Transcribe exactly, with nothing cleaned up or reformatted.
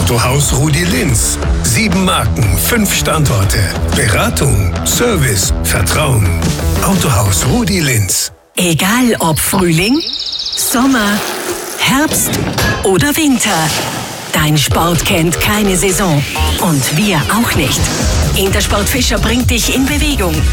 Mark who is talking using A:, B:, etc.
A: Autohaus Rudi Linz. Sieben Marken, fünf Standorte. Beratung, Service, Vertrauen. Autohaus Rudi Linz.
B: Egal ob Frühling, Sommer, Herbst oder Winter. Dein Sport kennt keine Saison. Und wir auch nicht. Intersport Fischer bringt dich in Bewegung.